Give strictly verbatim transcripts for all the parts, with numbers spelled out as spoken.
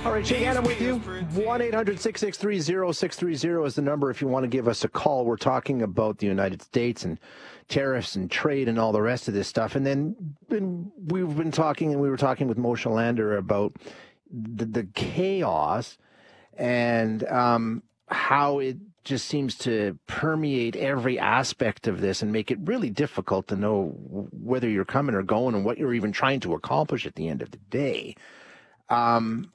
All right, Jake Adam with you. one eight hundred six six three zero six three zero is the number if you want to give us a call. We're talking about the United States and tariffs and trade and all the rest of this stuff. And then been, we've been talking, and we were talking with Moshe Lander about the, the chaos and um, how it just seems to permeate every aspect of this and make it really difficult to know whether you're coming or going and what you're even trying to accomplish at the end of the day. Um,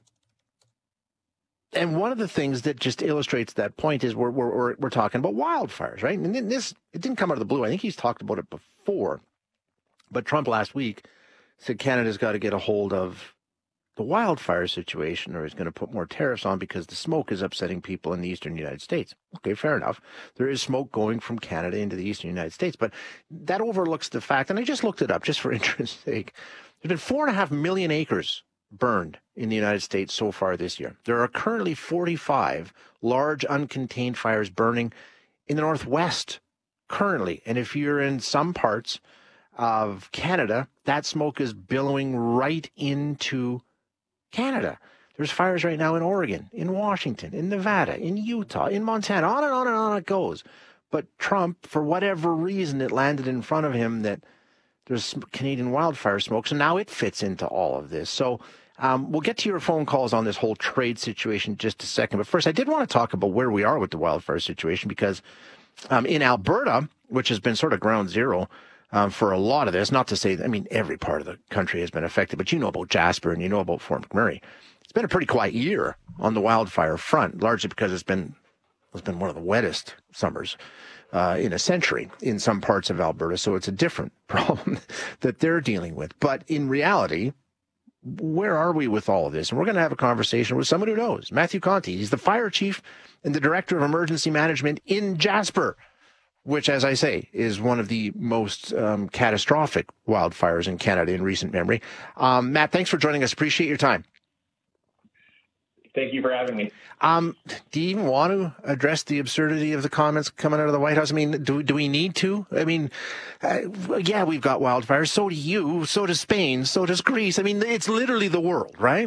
and one of the things that just illustrates that point is we're, we're, we're talking about wildfires, right? And this, it didn't come out of the blue. I think he's talked about it before. But Trump last week said Canada's got to get a hold of the wildfire situation or he's going to put more tariffs on because the smoke is upsetting people in the eastern United States. Okay, fair enough. There is smoke going from Canada into the eastern United States, but that overlooks the fact, and I just looked it up just for interest's sake, there's been four and a half million acres burned in the United States so far this year. There are currently forty-five large uncontained fires burning in the Northwest currently. And if you're in some parts of Canada, that smoke is billowing right into Canada. There's fires right now in Oregon, in Washington, in Nevada, in Utah, in Montana, on and on and on it goes. But Trump, for whatever reason, it landed in front of him that there's Canadian wildfire smoke, so now it fits into all of this. So um, we'll get to your phone calls on this whole trade situation in just a second. But first, I did want to talk about where we are with the wildfire situation because um, in Alberta, which has been sort of ground zero um, for a lot of this, not to say, I mean, every part of the country has been affected, but you know about Jasper and you know about Fort McMurray. It's been a pretty quiet year on the wildfire front, largely because it's been it's been one of the wettest summers Uh, in a century in some parts of Alberta. So it's a different problem that they're dealing with. But in reality, where are we with all of this? And we're going to have a conversation with someone who knows. Matthew Conti. He's the fire chief and the director of emergency management in Jasper, which, as I say, is one of the most um, catastrophic wildfires in Canada in recent memory. Um, Matt, thanks for joining us. Appreciate your time. Thank you for having me. Um, do you even want to address the absurdity of the comments coming out of the White House? I mean, do do we need to? I mean, uh, yeah, we've got wildfires. So do you. So does Spain. So does Greece. I mean, it's literally the world, right?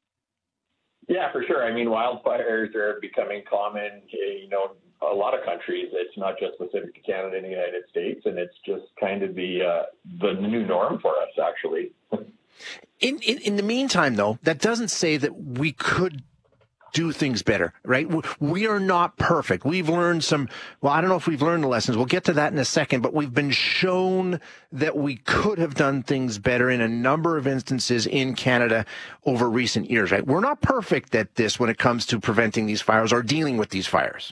Yeah, for sure. I mean, wildfires are becoming common. You know, a lot of countries. It's not just specific to Canada and the United States, and it's just kind of the uh, the new norm for us, actually. In, in in the meantime, though, that doesn't say that we could do things better, right? We are not perfect. We've learned some, well, I don't know if we've learned the lessons. We'll get to that in a second, but we've been shown that we could have done things better in a number of instances in Canada over recent years, right? We're not perfect at this when it comes to preventing these fires or dealing with these fires.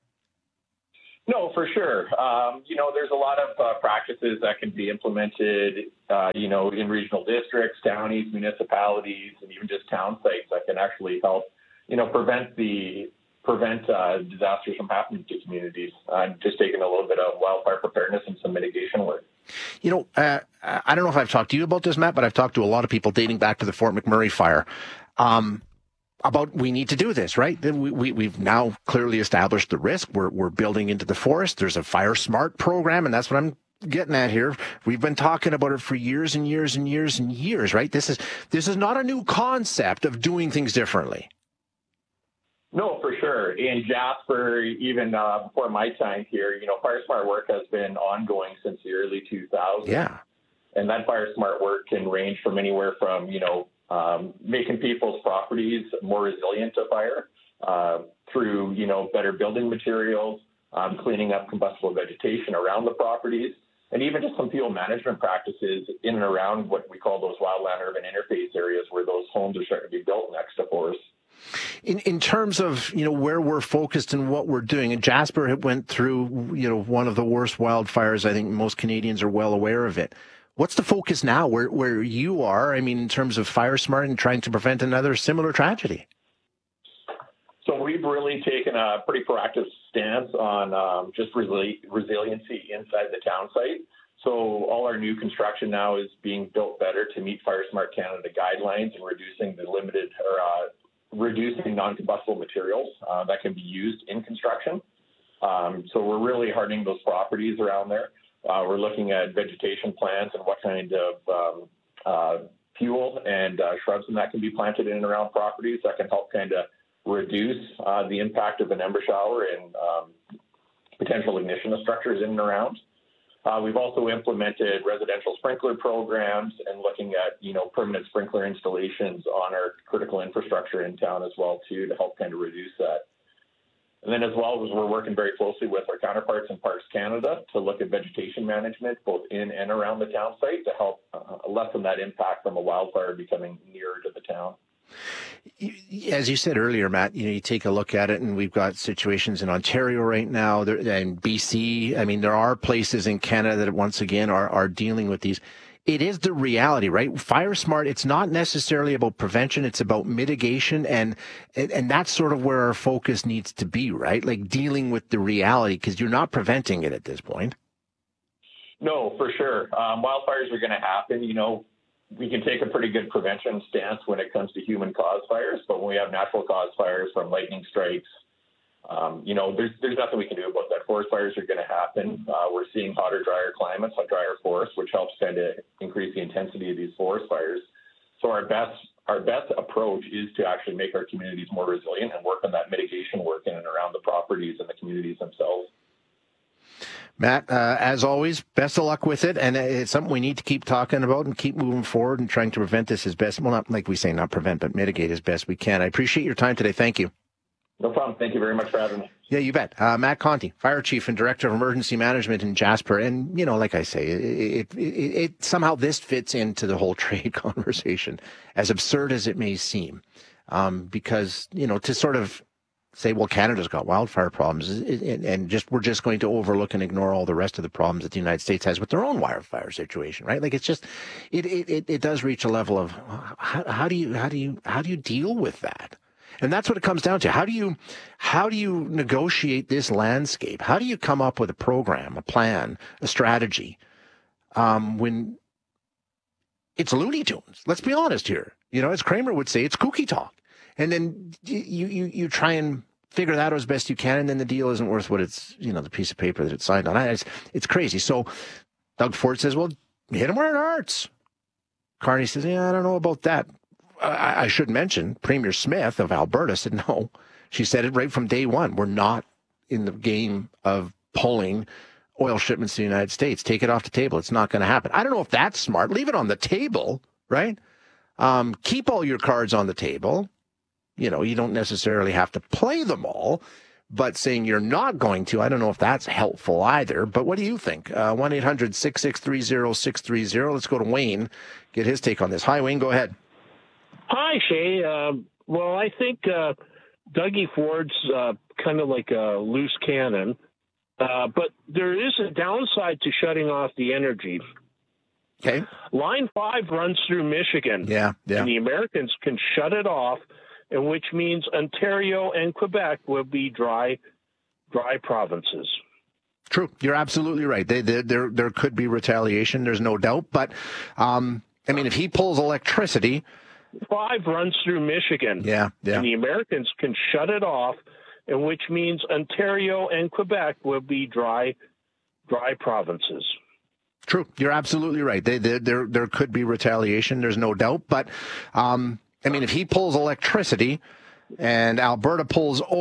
No, for sure. Um, you know, there's a lot of uh, practices that can be implemented, uh, you know, in regional districts, counties, municipalities, and even just town sites that can actually help, you know, prevent the prevent uh, disasters from happening to communities. Uh, just taking a little bit of wildfire preparedness and some mitigation work. You know, uh, I don't know if I've talked to you about this, Matt, but I've talked to a lot of people dating back to the Fort McMurray fire. Um, about we need to do this, right? We, we, we've now clearly established the risk. We're, we're building into the forest. There's a Fire Smart program, and that's what I'm getting at here. We've been talking about it for years and years and years and years, right? This is this is not a new concept of doing things differently. No, for sure. In Jasper, even uh, before my time here, you know, Fire Smart work has been ongoing since the early two thousands. Yeah. And that Fire Smart work can range from anywhere from, you know, Um, making people's properties more resilient to fire uh, through, you know, better building materials, um, cleaning up combustible vegetation around the properties, and even just some fuel management practices in and around what we call those wildland urban interface areas where those homes are starting to be built next to forests. In in terms of, you know, where we're focused and what we're doing, and Jasper went through, you know, one of the worst wildfires. I think most Canadians are well aware of it. What's the focus now where, where you are, I mean, in terms of Fire Smart and trying to prevent another similar tragedy? So we've really taken a pretty proactive stance on um, just resi- resiliency inside the town site. So all our new construction now is being built better to meet Fire Smart Canada guidelines and reducing the limited or uh, reducing non-combustible materials uh, that can be used in construction. Um, so we're really hardening those properties around there. Uh, we're looking at vegetation plans and what kind of um, uh, fuel and uh, shrubs and that can be planted in and around properties that can help kind of reduce uh, the impact of an ember shower and um, potential ignition of structures in and around. Uh, we've also implemented residential sprinkler programs and looking at, you know, permanent sprinkler installations on our critical infrastructure in town as well, too, to help kind of reduce that. And then as well as we're working very closely with our counterparts in Parks Canada to look at vegetation management, both in and around the town site to help uh, lessen that impact from a wildfire becoming nearer to the town. As you said earlier, Matt, you know, you take a look at it, and we've got situations in Ontario right now, and B C. I mean, there are places in Canada that once again are are dealing with these. It is the reality, right? Fire Smart, it's not necessarily about prevention, it's about mitigation, and and that's sort of where our focus needs to be, right? Like dealing with the reality, because you're not preventing it at this point. No, for sure. Um, wildfires are going to happen, you know. We can take a pretty good prevention stance when it comes to human-caused fires, but when we have natural-caused fires from lightning strikes, um, you know, there's there's nothing we can do about that. Forest fires are going to happen. Uh, we're seeing hotter, drier climates, hot, drier forests, which helps kind of increase the intensity of these forest fires. So our best our best approach is to actually make our communities more resilient and work on that mitigation work in and around the properties and the communities themselves. Matt, uh, as always, best of luck with it, and it's something we need to keep talking about and keep moving forward and trying to prevent this as best, well, not like we say, not prevent, but mitigate as best we can. I appreciate your time today. Thank you. No problem. Thank you very much for having me. Yeah, you bet. Uh, Matt Conti, Fire Chief and Director of Emergency Management in Jasper. And, you know, like I say, it, it, it, it somehow this fits into the whole trade conversation, as absurd as it may seem, um, because, you know, to sort of say, well, Canada's got wildfire problems, and just we're just going to overlook and ignore all the rest of the problems that the United States has with their own wildfire situation, right? Like it's just, it it it does reach a level of how, how do you how do you how do you deal with that? And that's what it comes down to. How do you how do you negotiate this landscape? How do you come up with a program, a plan, a strategy um, when it's Looney Tunes? Let's be honest here. You know, as Kramer would say, it's kooky talk. And then you, you, you try and figure that out as best you can, and then the deal isn't worth what it's, you know, the piece of paper that it's signed on. It's, it's crazy. So Doug Ford says, well, hit him where it hurts. Carney says, yeah, I don't know about that. I, I should mention Premier Smith of Alberta said no. She said it right from day one. We're not in the game of pulling oil shipments to the United States. Take it off the table. It's not going to happen. I don't know if that's smart. Leave it on the table, right? Um, keep all your cards on the table. You know, you don't necessarily have to play them all, but saying you're not going to, I don't know if that's helpful either. But what do you think? Uh, one eight hundred six six three zero six three zero. Let's go to Wayne, get his take on this. Hi, Wayne, go ahead. Hi, Shay. Uh, well, I think uh, Dougie Ford's uh, kind of like a loose cannon, uh, but there is a downside to shutting off the energy. Okay. Line five runs through Michigan. Yeah, yeah. And the Americans can shut it off, and which means Ontario and Quebec will be dry, dry provinces. True. You're absolutely right. They, they, there, there could be retaliation. There's no doubt. But, um, I mean, if he pulls electricity. Five runs through Michigan. Yeah, yeah. And the Americans can shut it off, and which means Ontario and Quebec will be dry, dry provinces. True. You're absolutely right. They, they, there, there could be retaliation. There's no doubt. But, um, I mean, if he pulls electricity and Alberta pulls oil,